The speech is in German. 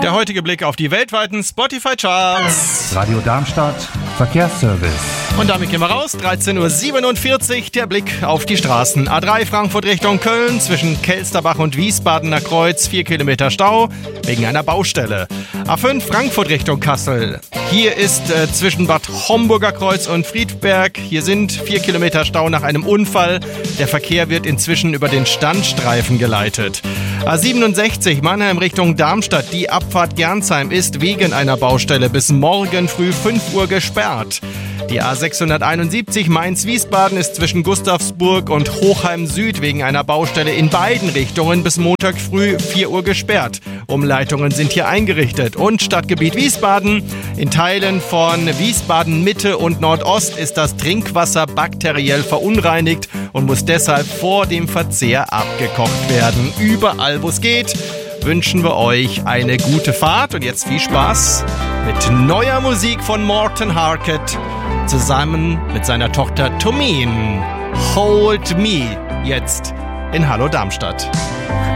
Der heutige Blick auf die weltweiten Spotify-Charts. Radio Darmstadt, Verkehrsservice. Und damit gehen wir raus, 13.47 Uhr, der Blick auf die Straßen. A3 Frankfurt Richtung Köln, zwischen Kelsterbach und Wiesbadener Kreuz, 4 Kilometer Stau, wegen einer Baustelle. A5 Frankfurt Richtung Kassel. Hier ist zwischen Bad Homburger Kreuz und Friedberg, hier sind 4 Kilometer Stau nach einem Unfall. Der Verkehr wird inzwischen über den Standstreifen geleitet. A67 Mannheim Richtung Darmstadt, die Abfahrt Gernsheim ist wegen einer Baustelle bis morgen früh 5 Uhr gesperrt. Die A671 Mainz-Wiesbaden ist zwischen Gustavsburg und Hochheim Süd wegen einer Baustelle in beiden Richtungen bis Montag früh 4 Uhr gesperrt. Umleitungen sind hier eingerichtet. Und Stadtgebiet Wiesbaden. In Teilen von Wiesbaden Mitte und Nordost ist das Trinkwasser bakteriell verunreinigt und muss deshalb vor dem Verzehr abgekocht werden. Überall, wo es geht, wünschen wir euch eine gute Fahrt. Und jetzt viel Spaß mit neuer Musik von Morten Harket zusammen mit seiner Tochter Tomine. Hold Me, jetzt in Hallo Darmstadt.